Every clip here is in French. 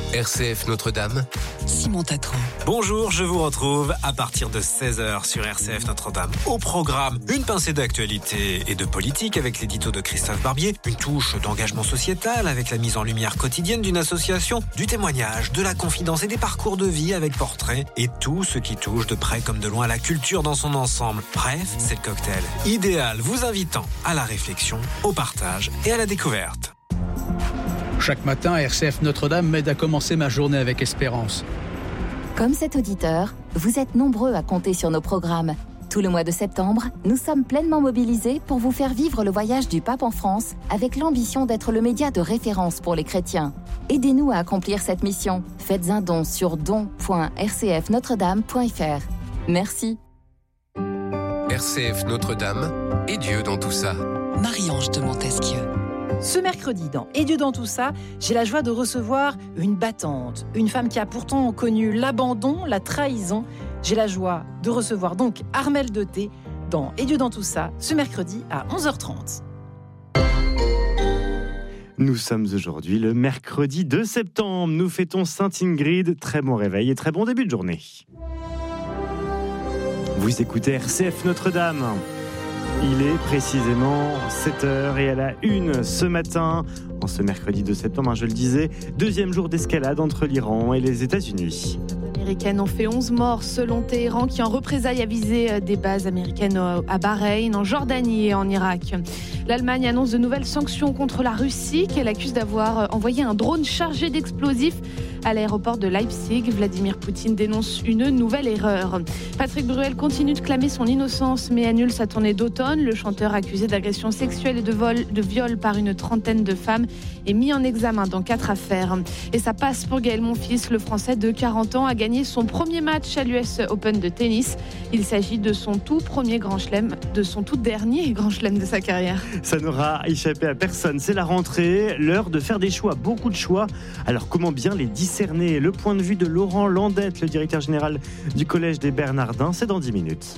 RCF Notre-Dame, Simon Tatran. Bonjour, je vous retrouve à partir de 16h sur RCF Notre-Dame. Au programme, une pincée d'actualité et de politique avec l'édito de Christophe Barbier, une touche d'engagement sociétal avec la mise en lumière quotidienne d'une association, du témoignage, de la confidence et des parcours de vie avec portrait et tout ce qui touche de près comme de loin la culture dans son ensemble. Bref, c'est le cocktail idéal vous invitant à la réflexion, au partage et à la découverte. Chaque matin, RCF Notre-Dame m'aide à commencer ma journée avec espérance. Comme cet auditeur, vous êtes nombreux à compter sur nos programmes. Tout le mois de septembre, nous sommes pleinement mobilisés pour vous faire vivre le voyage du pape en France avec l'ambition d'être le média de référence pour les chrétiens. Aidez-nous à accomplir cette mission. Faites un don sur don.rcfnotredame.fr. Merci. RCF Notre-Dame et Dieu dans tout ça. Marie-Ange de Montesquieu. Ce mercredi, dans Et Dieu dans tout ça, j'ai la joie de recevoir une battante, une femme qui a pourtant connu l'abandon, la trahison. J'ai la joie de recevoir donc Armelle Deutet dans Et Dieu dans tout ça, ce mercredi à 11h30. Nous sommes aujourd'hui le mercredi 2 septembre. Nous fêtons Sainte Ingrid. Très bon réveil et très bon début de journée. Vous écoutez RCF Notre-Dame. Il est précisément 7h et à la une ce matin, en ce mercredi 2 septembre, je le disais, deuxième jour d'escalade entre l'Iran et les États-Unis. Les Américaines ont fait 11 morts selon Téhéran qui en représailles a visé des bases américaines à Bahreïn, en Jordanie et en Irak. L'Allemagne annonce de nouvelles sanctions contre la Russie qu'elle accuse d'avoir envoyé un drone chargé d'explosifs à l'aéroport de Leipzig. Vladimir Poutine dénonce une nouvelle erreur. Patrick Bruel continue de clamer son innocence mais annule sa tournée d'automne. Le chanteur accusé d'agression sexuelle et de viol par une trentaine de femmes est mis en examen dans 4 affaires. Et ça passe pour Gaël Monfils, le Français de 40 ans a gagné son premier match à l'US Open de tennis. Il s'agit de son tout dernier grand chelem de sa carrière. Ça n'aura échappé à personne, c'est la rentrée, l'heure de faire des choix, beaucoup de choix. Alors comment bien les discerner ? Le point de vue de Laurent Landette, le directeur général du Collège des Bernardins, c'est dans 10 minutes.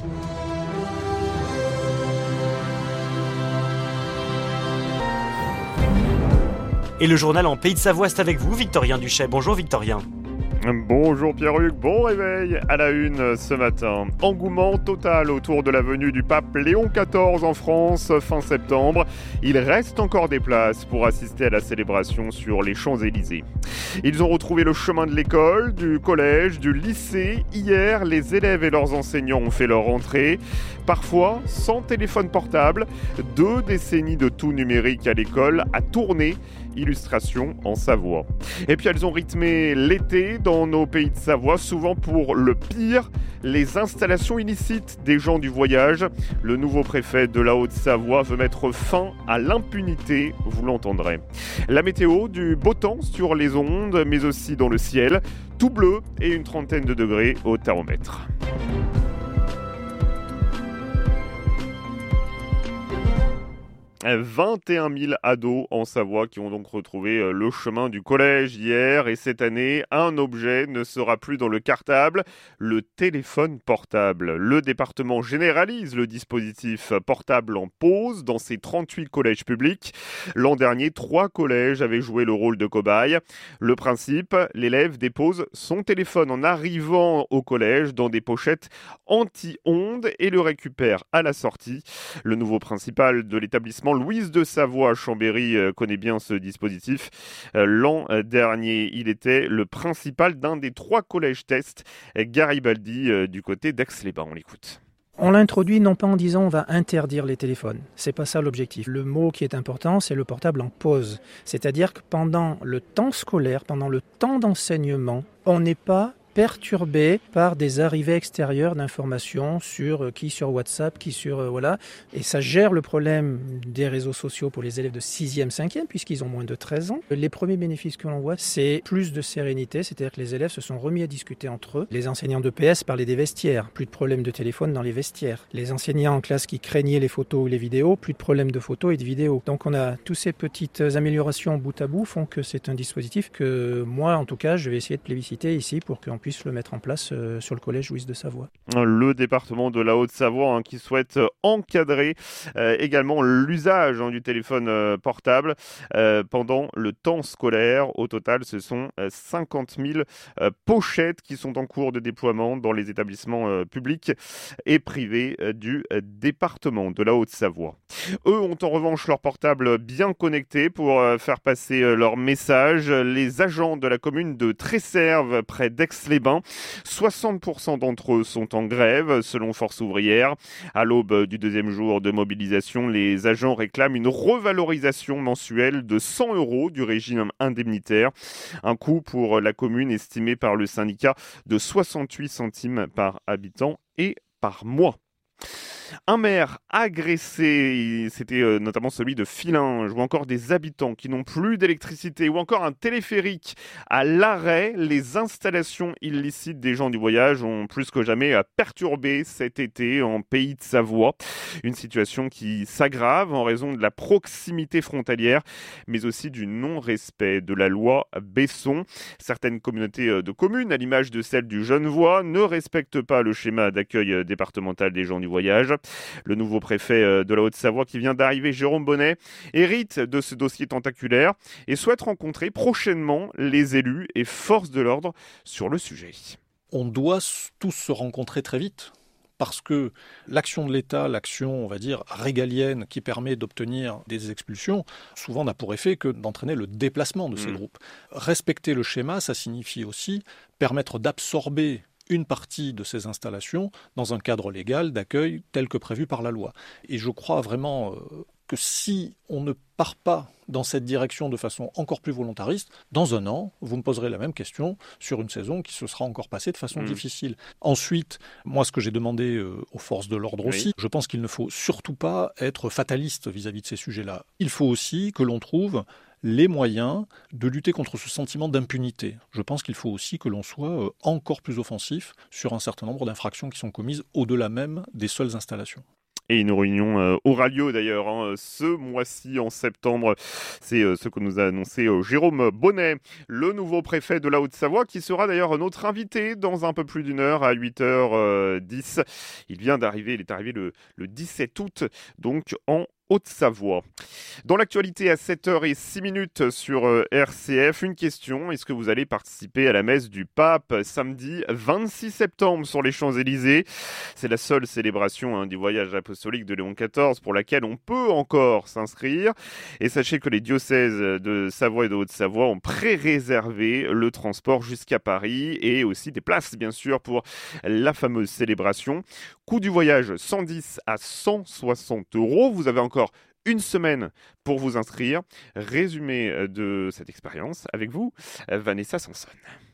Et le journal en Pays de Savoie, c'est avec vous, Victorien Duchet. Bonjour Victorien. Bonjour Pierre-Hugues, bon réveil à la une ce matin. Engouement total autour de la venue du pape Léon XIV en France fin septembre. Il reste encore des places pour assister à la célébration sur les Champs-Élysées. Ils ont retrouvé le chemin de l'école, du collège, du lycée. Hier, les élèves et leurs enseignants ont fait leur rentrée. Parfois sans téléphone portable. 2 décennies de tout numérique à l'école à tourner. Illustration en Savoie. Et puis elles ont rythmé l'été dans nos pays de Savoie, souvent pour le pire, les installations illicites des gens du voyage. Le nouveau préfet de la Haute-Savoie veut mettre fin à l'impunité, vous l'entendrez. La météo, du beau temps sur les ondes, mais aussi dans le ciel, tout bleu et une trentaine de degrés au thermomètre. « 21 000 ados en Savoie qui ont donc retrouvé le chemin du collège hier. Et cette année, un objet ne sera plus dans le cartable, le téléphone portable. Le département généralise le dispositif portable en pause dans ses 38 collèges publics. L'an dernier, 3 collèges avaient joué le rôle de cobaye. Le principe, l'élève dépose son téléphone en arrivant au collège dans des pochettes anti-ondes et le récupère à la sortie. Le nouveau principal de l'établissement, Louise de Savoie à Chambéry, connaît bien ce dispositif. L'an dernier, il était le principal d'un des 3 collèges tests, Garibaldi, du côté d'Aix-les-Bains. On l'écoute. On l'introduit non pas en disant on va interdire les téléphones, c'est pas ça l'objectif. Le mot qui est important, c'est le portable en pause. C'est-à-dire que pendant le temps scolaire, pendant le temps d'enseignement, on n'est pas perturbé par des arrivées extérieures d'informations sur qui sur WhatsApp, qui sur voilà. Et ça gère le problème des réseaux sociaux pour les élèves de 6e, 5e, puisqu'ils ont moins de 13 ans. Les premiers bénéfices que l'on voit, c'est plus de sérénité, c'est-à-dire que les élèves se sont remis à discuter entre eux. Les enseignants de PS parlaient des vestiaires, plus de problèmes de téléphone dans les vestiaires. Les enseignants en classe qui craignaient les photos ou les vidéos, plus de problèmes de photos et de vidéos. Donc on a toutes ces petites améliorations bout à bout font que c'est un dispositif que moi, en tout cas, je vais essayer de plébisciter ici pour qu'on puisse le mettre en place sur le collège Louise de Savoie. Le département de la Haute-Savoie qui souhaite encadrer également l'usage du téléphone portable pendant le temps scolaire. Au total, ce sont 50 000 pochettes qui sont en cours de déploiement dans les établissements publics et privés du département de la Haute-Savoie. Eux ont en revanche leur portable bien connecté pour faire passer leur message. Les agents de la commune de Tresserve, près d'Aix-les-Bains, 60% d'entre eux sont en grève, selon Force ouvrière. À l'aube du deuxième jour de mobilisation, les agents réclament une revalorisation mensuelle de 100 € du régime indemnitaire. Un coût pour la commune estimé par le syndicat de 68 centimes par habitant et par mois. Un maire agressé, c'était notamment celui de Fillinges, ou encore des habitants qui n'ont plus d'électricité, ou encore un téléphérique à l'arrêt. Les installations illicites des gens du voyage ont plus que jamais perturbé cet été en Pays de Savoie. Une situation qui s'aggrave en raison de la proximité frontalière, mais aussi du non-respect de la loi Besson. Certaines communautés de communes, à l'image de celle du Genevois, ne respectent pas le schéma d'accueil départemental des gens du voyage. Le nouveau préfet de la Haute-Savoie qui vient d'arriver, Jérôme Bonnet, hérite de ce dossier tentaculaire et souhaite rencontrer prochainement les élus et forces de l'ordre sur le sujet. On doit tous se rencontrer très vite. Parce que l'action de l'État, l'action, on va dire, régalienne qui permet d'obtenir des expulsions, souvent n'a pour effet que d'entraîner le déplacement de ces groupes. Respecter le schéma, ça signifie aussi permettre d'absorber une partie de ces installations dans un cadre légal d'accueil tel que prévu par la loi. Et je crois vraiment que si on ne part pas dans cette direction de façon encore plus volontariste, dans un an, vous me poserez la même question sur une saison qui se sera encore passée de façon difficile. Ensuite, moi, ce que j'ai demandé aux forces de l'ordre aussi, je pense qu'il ne faut surtout pas être fataliste vis-à-vis de ces sujets-là. Il faut aussi que l'on trouve les moyens de lutter contre ce sentiment d'impunité. Je pense qu'il faut aussi que l'on soit encore plus offensif sur un certain nombre d'infractions qui sont commises au-delà même des seules installations. Et une réunion aura lieu d'ailleurs ce mois-ci en septembre. C'est ce que nous a annoncé Jérôme Bonnet, le nouveau préfet de la Haute-Savoie, qui sera d'ailleurs notre invité dans un peu plus d'une heure à 8h10. Il est arrivé le 17 août, donc en Haute-Savoie. Dans l'actualité à 7h06 sur RCF, une question: est-ce que vous allez participer à la messe du pape samedi 26 septembre sur les Champs-Élysées? C'est la seule célébration du voyage apostolique de Léon XIV pour laquelle on peut encore s'inscrire. Et sachez que les diocèses de Savoie et de Haute-Savoie ont pré-réservé le transport jusqu'à Paris et aussi des places bien sûr pour la fameuse célébration. Coût du voyage 110 à 160 €. Vous avez encore une semaine pour vous inscrire. Résumé de cette expérience avec vous, Vanessa Sanson.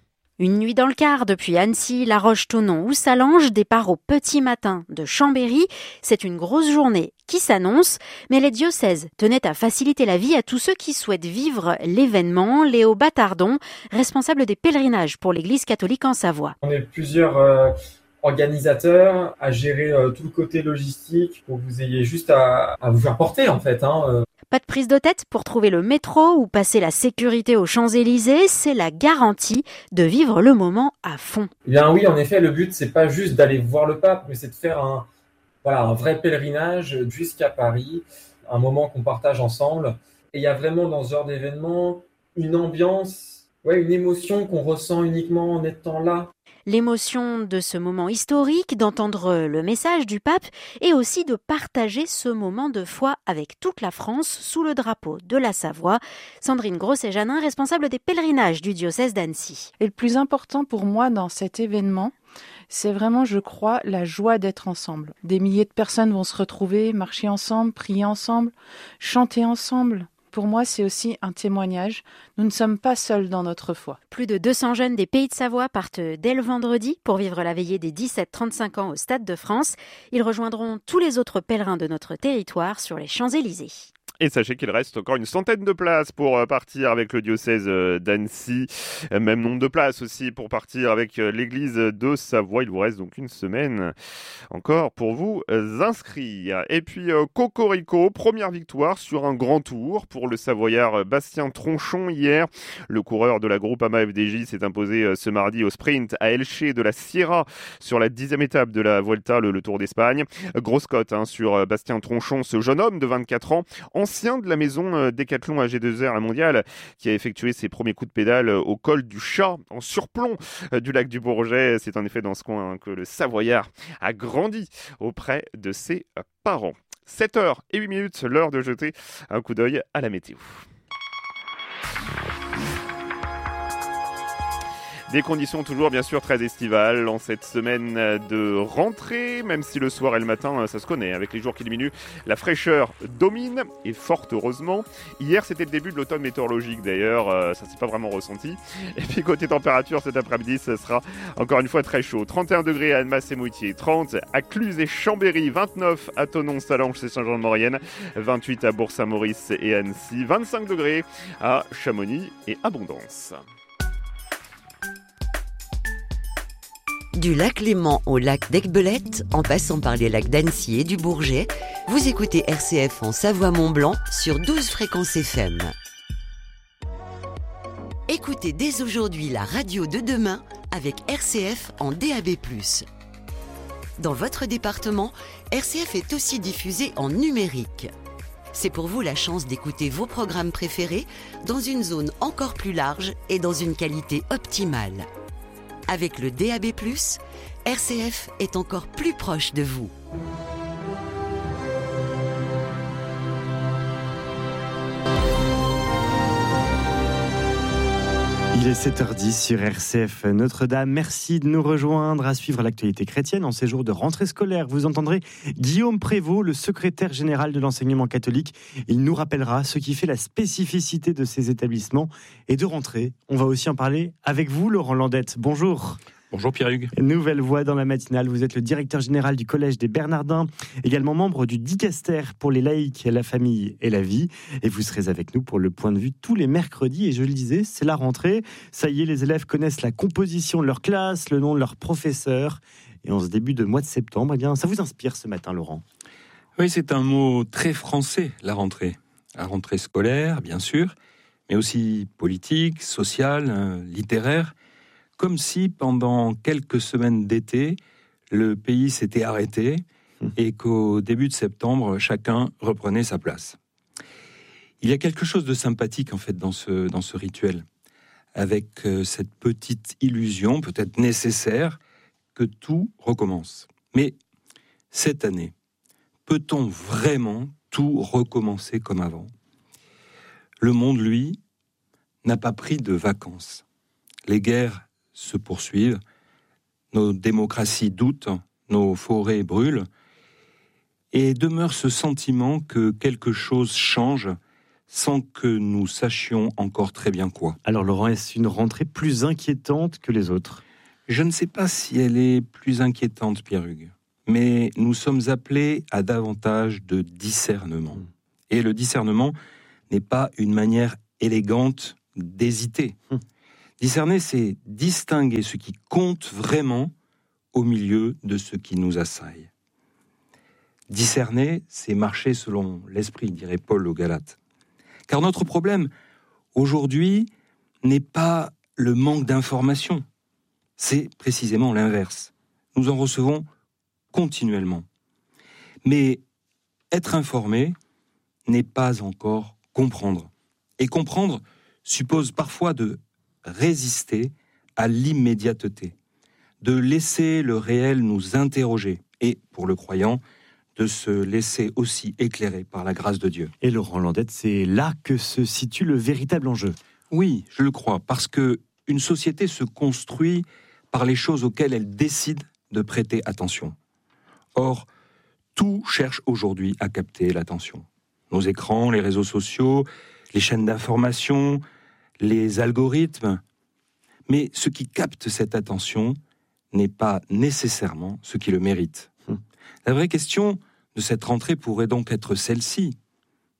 Une nuit dans le quart depuis Annecy, La Roche-Thonon ou Salange, départ au petit matin de Chambéry. C'est une grosse journée qui s'annonce, mais les diocèses tenaient à faciliter la vie à tous ceux qui souhaitent vivre l'événement. Léo Battardon, responsable des pèlerinages pour l'Église catholique en Savoie. On est plusieurs organisateurs à gérer tout le côté logistique pour que vous ayez juste à vous faire porter en fait. Pas de prise de tête pour trouver le métro ou passer la sécurité aux Champs-Élysées, c'est la garantie de vivre le moment à fond. Eh bien oui, en effet, le but c'est pas juste d'aller voir le pape, mais c'est de faire un vrai pèlerinage jusqu'à Paris, un moment qu'on partage ensemble. Et il y a vraiment dans ce genre d'événement une ambiance, une émotion qu'on ressent uniquement en étant là. L'émotion de ce moment historique, d'entendre le message du pape et aussi de partager ce moment de foi avec toute la France sous le drapeau de la Savoie. Sandrine Grosset-Janin, responsable des pèlerinages du diocèse d'Annecy. Et le plus important pour moi dans cet événement, c'est vraiment, je crois, la joie d'être ensemble. Des milliers de personnes vont se retrouver, marcher ensemble, prier ensemble, chanter ensemble. Pour moi, c'est aussi un témoignage. Nous ne sommes pas seuls dans notre foi. Plus de 200 jeunes des Pays de Savoie partent dès le vendredi pour vivre la veillée des 17-35 ans au Stade de France. Ils rejoindront tous les autres pèlerins de notre territoire sur les Champs-Élysées. Et sachez qu'il reste encore une centaine de places pour partir avec le diocèse d'Annecy. Même nombre de places aussi pour partir avec l'église de Savoie. Il vous reste donc une semaine encore pour vous inscrire. Et puis Cocorico, première victoire sur un grand tour pour le Savoyard Bastien Tronchon hier. Le coureur de la Groupama FDJ s'est imposé ce mardi au sprint à Elche de la Sierra sur la 10e étape de la Vuelta, le Tour d'Espagne. Grosse cote sur Bastien Tronchon, ce jeune homme de 24 ans, ancien de la maison Décathlon AG2R à Mondial, qui a effectué ses premiers coups de pédale au col du Chat, en surplomb du lac du Bourget. C'est en effet dans ce coin que le Savoyard a grandi auprès de ses parents. 7h08, l'heure de jeter un coup d'œil à la météo. Des conditions toujours bien sûr très estivales en cette semaine de rentrée, même si le soir et le matin ça se connaît. Avec les jours qui diminuent, la fraîcheur domine et fort heureusement. Hier c'était le début de l'automne météorologique d'ailleurs, ça s'est pas vraiment ressenti. Et puis côté température cet après-midi, ça sera encore une fois très chaud. 31 degrés à Annemasse et Moutier, 30 à Cluses et Chambéry, 29 à Thonon, Salanches et Saint-Jean-de-Maurienne, 28 à Bourg-Saint-Maurice et Annecy, 25 degrés à Chamonix et Abondance. Du lac Léman au lac d'Aiguebelette, en passant par les lacs d'Annecy et du Bourget, vous écoutez RCF en Savoie-Mont-Blanc sur 12 fréquences FM. Écoutez dès aujourd'hui la radio de demain avec RCF en DAB+. Dans votre département, RCF est aussi diffusé en numérique. C'est pour vous la chance d'écouter vos programmes préférés dans une zone encore plus large et dans une qualité optimale. Avec le DAB+, RCF est encore plus proche de vous. Il est 7h10 sur RCF Notre-Dame. Merci de nous rejoindre à suivre l'actualité chrétienne en ces jours de rentrée scolaire. Vous entendrez Guillaume Prévost, le secrétaire général de l'enseignement catholique. Il nous rappellera ce qui fait la spécificité de ces établissements et de rentrée. On va aussi en parler avec vous, Laurent Landette. Bonjour. Bonjour Pierre-Hugues. Nouvelle voix dans la matinale. Vous êtes le directeur général du Collège des Bernardins, également membre du Dicaster pour les laïcs, la famille et la vie. Et vous serez avec nous pour le point de vue tous les mercredis. Et je le disais, c'est la rentrée. Ça y est, les élèves connaissent la composition de leur classe, le nom de leur professeur. Et en ce début de mois de septembre, eh bien, ça vous inspire ce matin, Laurent? Oui, c'est un mot très français, la rentrée. La rentrée scolaire, bien sûr, mais aussi politique, sociale, littéraire. Comme si, pendant quelques semaines d'été, le pays s'était arrêté et qu'au début de septembre, chacun reprenait sa place. Il y a quelque chose de sympathique, en fait, dans ce rituel, avec cette petite illusion, peut-être nécessaire, que tout recommence. Mais cette année, peut-on vraiment tout recommencer comme avant ? Le monde, lui, n'a pas pris de vacances. Les guerres se poursuivent, nos démocraties doutent, nos forêts brûlent, et demeure ce sentiment que quelque chose change sans que nous sachions encore très bien quoi. Alors Laurent, est-ce une rentrée plus inquiétante que les autres ? Je ne sais pas si elle est plus inquiétante, Pierre-Hugues, mais nous sommes appelés à davantage de discernement. Et le discernement n'est pas une manière élégante d'hésiter. Discerner, c'est distinguer ce qui compte vraiment au milieu de ce qui nous assaille. Discerner, c'est marcher selon l'esprit, dirait Paul aux Galates. Car notre problème, aujourd'hui, n'est pas le manque d'informations. C'est précisément l'inverse. Nous en recevons continuellement. Mais être informé n'est pas encore comprendre. Et comprendre suppose parfois de résister à l'immédiateté, de laisser le réel nous interroger et, pour le croyant, de se laisser aussi éclairer par la grâce de Dieu. Et Laurent Landette, c'est là que se situe le véritable enjeu. Oui, je le crois, parce que une société se construit par les choses auxquelles elle décide de prêter attention. Or, tout cherche aujourd'hui à capter l'attention. Nos écrans, les réseaux sociaux, les chaînes d'information, les algorithmes. Mais ce qui capte cette attention n'est pas nécessairement ce qui le mérite. La vraie question de cette rentrée pourrait donc être celle-ci.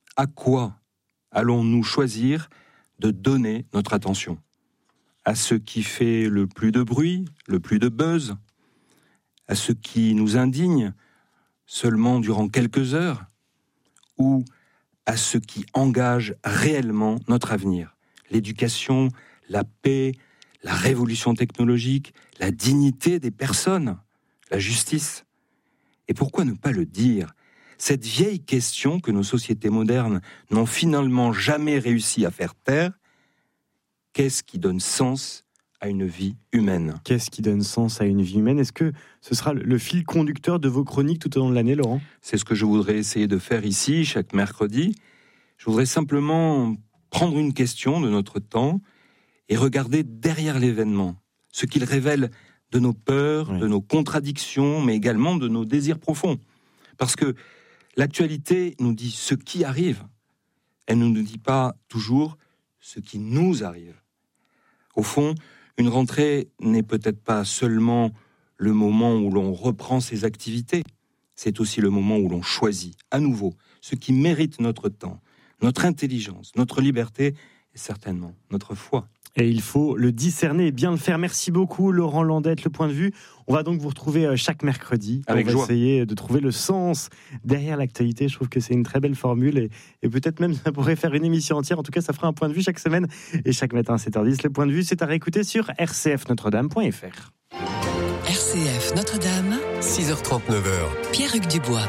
à quoi allons-nous choisir de donner notre attention ? À ce qui fait le plus de bruit, le plus de buzz ? À ce qui nous indigne seulement durant quelques heures ? Ou à ce qui engage réellement notre avenir ? L'éducation, la paix, la révolution technologique, la dignité des personnes, la justice. Et pourquoi ne pas le dire ? Cette vieille question que nos sociétés modernes n'ont finalement jamais réussi à faire taire, qu'est-ce qui donne sens à une vie humaine ? Qu'est-ce qui donne sens à une vie humaine ? Est-ce que ce sera le fil conducteur de vos chroniques tout au long de l'année, Laurent ? C'est ce que je voudrais essayer de faire ici, chaque mercredi. Je voudrais simplement prendre une question de notre temps et regarder derrière l'événement, ce qu'il révèle de nos peurs, de nos contradictions, mais également de nos désirs profonds. Parce que l'actualité nous dit ce qui arrive, elle ne nous dit pas toujours ce qui nous arrive. Au fond, une rentrée n'est peut-être pas seulement le moment où l'on reprend ses activités, c'est aussi le moment où l'on choisit à nouveau ce qui mérite notre temps, notre intelligence, notre liberté et certainement notre foi. Et il faut le discerner et bien le faire. Merci beaucoup Laurent Landette, Le Point de Vue. On va donc vous retrouver chaque mercredi. Avec joie. On va essayer de trouver le sens derrière l'actualité. Je trouve que c'est une très belle formule et peut-être même ça pourrait faire une émission entière. En tout cas, ça fera un point de vue chaque semaine et chaque matin à 7h10. Le Point de Vue, c'est à réécouter sur rcfnotredame.fr. RCF Notre-Dame, 6h30, 9h. Pierre-Hugues Dubois.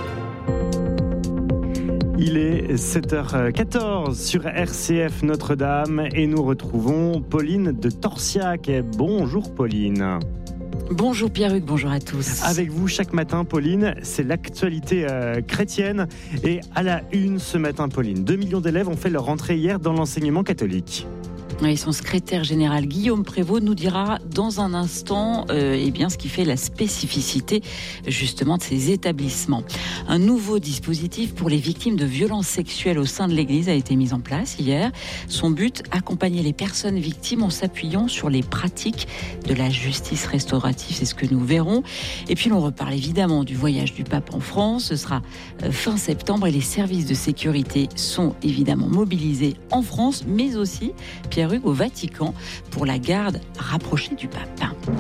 Il est 7h14 sur RCF Notre-Dame et nous retrouvons Pauline de Torsiac. Bonjour Pauline. Bonjour Pierre-Hugues, bonjour à tous. Avec vous chaque matin Pauline, c'est l'actualité chrétienne et à la une ce matin Pauline. 2 millions d'élèves ont fait leur rentrée hier dans l'enseignement catholique. Et son secrétaire général Guillaume Prévost nous dira dans un instant ce qui fait la spécificité justement de ces établissements. Un nouveau dispositif pour les victimes de violences sexuelles au sein de l'Église a été mis en place hier. Son but, accompagner les personnes victimes en s'appuyant sur les pratiques de la justice restaurative. C'est ce que nous verrons. Et puis l'on reparle évidemment du voyage du pape en France. Ce sera fin septembre et les services de sécurité sont évidemment mobilisés en France, mais aussi Pierre-Hugues au Vatican pour la garde rapprochée du pape.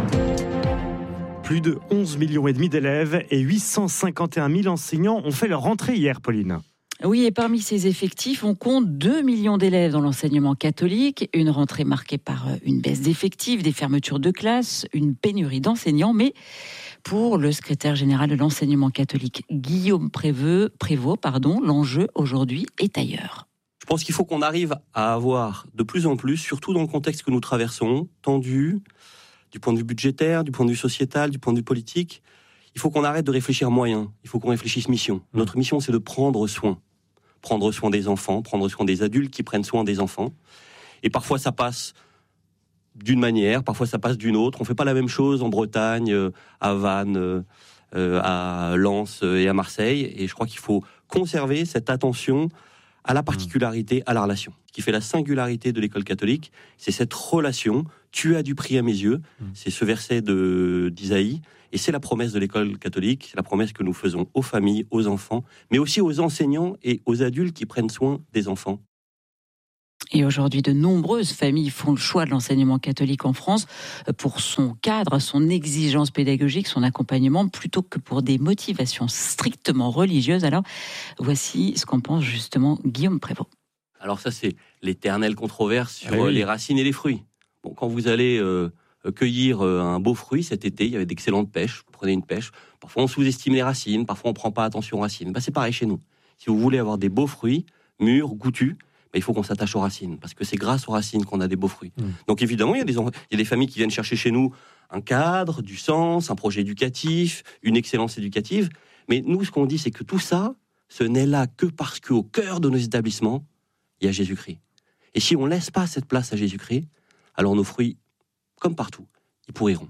Plus de 11,5 millions d'élèves et 851 000 enseignants ont fait leur rentrée hier, Pauline. Oui, et parmi ces effectifs, on compte 2 millions d'élèves dans l'enseignement catholique. Une rentrée marquée par une baisse d'effectifs, des fermetures de classes, une pénurie d'enseignants. Mais pour le secrétaire général de l'enseignement catholique, Guillaume Prévost, l'enjeu aujourd'hui est ailleurs. Je pense qu'il faut qu'on arrive à avoir de plus en plus, surtout dans le contexte que nous traversons, tendu, du point de vue budgétaire, du point de vue sociétal, du point de vue politique, il faut qu'on arrête de réfléchir moyen, il faut qu'on réfléchisse mission. Notre mission, c'est de prendre soin des enfants, prendre soin des adultes qui prennent soin des enfants. Et parfois, ça passe d'une manière, parfois ça passe d'une autre. On ne fait pas la même chose en Bretagne, à Vannes, à Lens et à Marseille. Et je crois qu'il faut conserver cette attention à la particularité, à la relation. Ce qui fait la singularité de l'école catholique, c'est cette relation. Tu as du prix à mes yeux. C'est ce verset d'Isaïe. Et c'est la promesse de l'école catholique. C'est la promesse que nous faisons aux familles, aux enfants, mais aussi aux enseignants et aux adultes qui prennent soin des enfants. Et aujourd'hui, de nombreuses familles font le choix de l'enseignement catholique en France pour son cadre, son exigence pédagogique, son accompagnement, plutôt que pour des motivations strictement religieuses. Alors, voici ce qu'en pense justement Guillaume Prévost. Alors ça, c'est l'éternelle controverse sur les racines et les fruits. Bon, quand vous allez cueillir un beau fruit cet été, il y avait d'excellentes pêches, vous prenez une pêche, parfois on sous-estime les racines, parfois on ne prend pas attention aux racines. C'est pareil chez nous. Si vous voulez avoir des beaux fruits, mûrs, goûtus, il faut qu'on s'attache aux racines, parce que c'est grâce aux racines qu'on a des beaux fruits. Donc évidemment, il y a des familles qui viennent chercher chez nous un cadre, du sens, un projet éducatif, une excellence éducative. Mais nous, ce qu'on dit, c'est que tout ça, ce n'est là que parce qu'au cœur de nos établissements, il y a Jésus-Christ. Et si on ne laisse pas cette place à Jésus-Christ, alors nos fruits, comme partout, ils pourriront.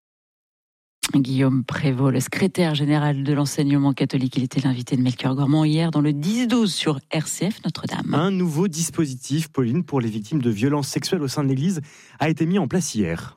Guillaume Prévost, le secrétaire général de l'enseignement catholique. Il était l'invité de Melchior Gormand hier dans le 10-12 sur RCF Notre-Dame. Un nouveau dispositif, Pauline, pour les victimes de violences sexuelles au sein de l'Église a été mis en place hier.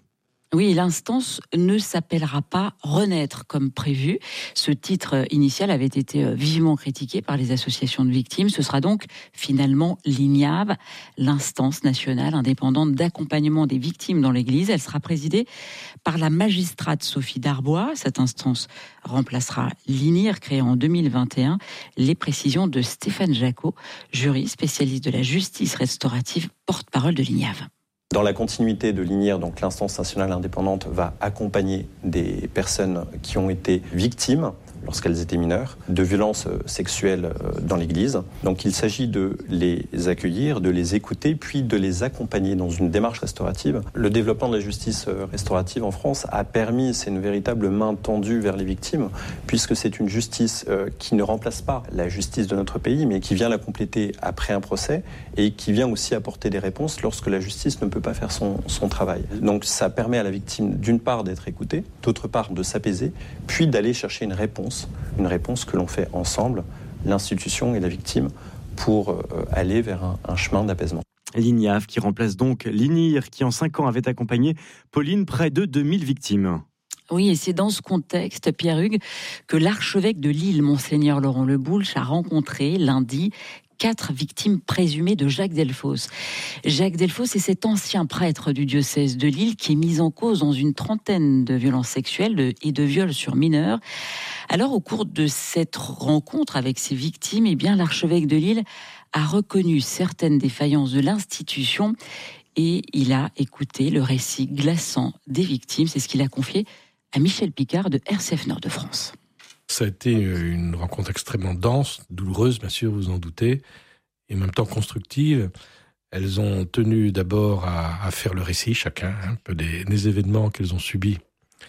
Oui, l'instance ne s'appellera pas Renaître comme prévu. Ce titre initial avait été vivement critiqué par les associations de victimes. Ce sera donc finalement l'INIAV, l'instance nationale indépendante d'accompagnement des victimes dans l'Église. Elle sera présidée par la magistrate Sophie Darbois. Cette instance remplacera l'INIR, créée en 2021. Les précisions de Stéphane Jacot, juriste spécialiste de la justice restaurative, porte-parole de l'INIAV. Dans la continuité de l'INIR, donc l'instance nationale indépendante va accompagner des personnes qui ont été victimes, lorsqu'elles étaient mineures, de violences sexuelles dans l'Église. Donc il s'agit de les accueillir, de les écouter, puis de les accompagner dans une démarche restaurative. Le développement de la justice restaurative en France a permis, c'est une véritable main tendue vers les victimes, puisque c'est une justice qui ne remplace pas la justice de notre pays, mais qui vient la compléter après un procès et qui vient aussi apporter des réponses lorsque la justice ne peut pas faire son travail. Donc ça permet à la victime, d'une part, d'être écoutée, d'autre part, de s'apaiser, puis d'aller chercher une réponse que l'on fait ensemble, l'institution et la victime, pour aller vers un chemin d'apaisement. L'INIAV qui remplace donc l'INIR qui en 5 ans avait accompagné, Pauline, près de 2000 victimes. Oui, et c'est dans ce contexte, Pierre-Hugues, que l'archevêque de Lille, Monseigneur Laurent Leboulch, a rencontré lundi 4 victimes présumées de Jacques Delfosse. Jacques Delfosse est cet ancien prêtre du diocèse de Lille qui est mis en cause dans une trentaine de violences sexuelles et de viols sur mineurs. Alors, au cours de cette rencontre avec ces victimes, eh bien, l'archevêque de Lille a reconnu certaines défaillances de l'institution et il a écouté le récit glaçant des victimes. C'est ce qu'il a confié à Michel Picard de RCF Nord-de-France. Ça a été une rencontre extrêmement dense, douloureuse, bien sûr, vous en doutez, et en même temps constructive. Elles ont tenu d'abord à faire le récit, chacun, un peu des événements qu'elles ont subis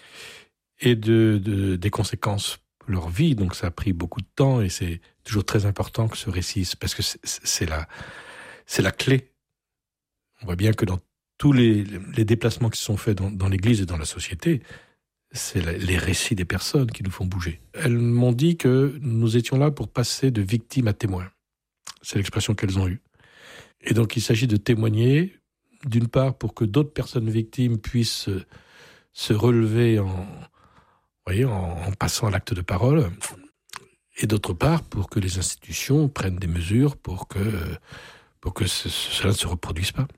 et des conséquences pour leur vie. Donc ça a pris beaucoup de temps et c'est toujours très important que ce récit, parce que c'est la clé. On voit bien que dans tous les déplacements qui se sont faits dans l'Église et dans la société, c'est les récits des personnes qui nous font bouger. Elles m'ont dit que nous étions là pour passer de victimes à témoins. C'est l'expression qu'elles ont eue. Et donc il s'agit de témoigner, d'une part pour que d'autres personnes victimes puissent se relever en passant à l'acte de parole, et d'autre part pour que les institutions prennent des mesures pour que cela ne se reproduise pas.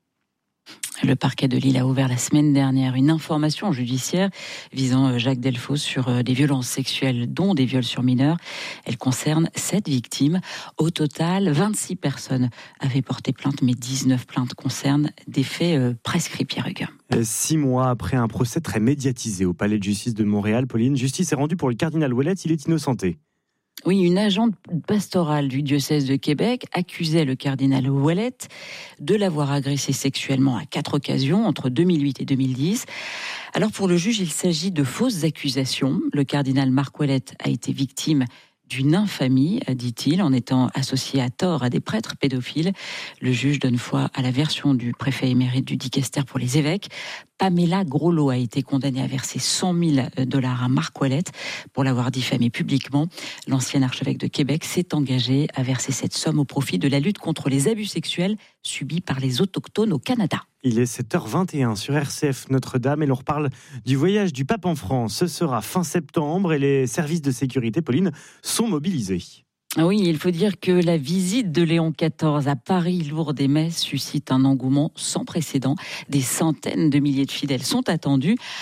Le parquet de Lille a ouvert la semaine dernière une information judiciaire visant Jacques Delfosse sur des violences sexuelles, dont des viols sur mineurs. Elle concerne 7 victimes. Au total, 26 personnes avaient porté plainte, mais 19 plaintes concernent des faits prescrits, Pierre-Hugues. 6 mois après un procès très médiatisé au palais de justice de Montréal, Pauline, justice est rendue pour le cardinal Ouellette, il est innocenté. Oui, une agente pastorale du diocèse de Québec accusait le cardinal Ouellette de l'avoir agressé sexuellement à 4 occasions entre 2008 et 2010. Alors pour le juge, il s'agit de fausses accusations. Le cardinal Marc Ouellette a été victime d'une infamie, dit-il, en étant associé à tort à des prêtres pédophiles. Le juge donne foi à la version du préfet émérite du Dicaster pour les évêques. Pamela Groslo a été condamnée à verser $100,000 à Marc Ouellette pour l'avoir diffamé publiquement. L'ancien archevêque de Québec s'est engagé à verser cette somme au profit de la lutte contre les abus sexuels subis par les autochtones au Canada. Il est 7h21 sur RCF Notre-Dame et l'on reparle du voyage du pape en France. Ce sera fin septembre et les services de sécurité, Pauline, sont mobilisés. Oui, il faut dire que la visite de Léon XIV à Paris, Lourdes et Metz suscite un engouement sans précédent. Des centaines de milliers de fidèles sont attendus.